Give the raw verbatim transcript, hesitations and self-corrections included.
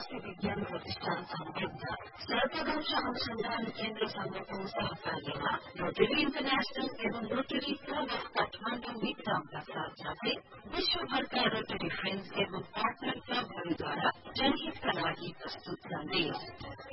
कृषि विज्ञान प्रतिष्ठान संलग्न सर्पदंश अनुसंधान केन्द्रसँगको सहकार्यमा रोटरी इन्टरनेशनल एवं रोटरी क्लब अफ काठमाडौँ मितरमका साथ साथै विश्वभरका रोटरी फ्रेन्ड्स एवं पार्टनर क्लबहरूद्वारा जनहितका लागि प्रस्तुत सन्देश।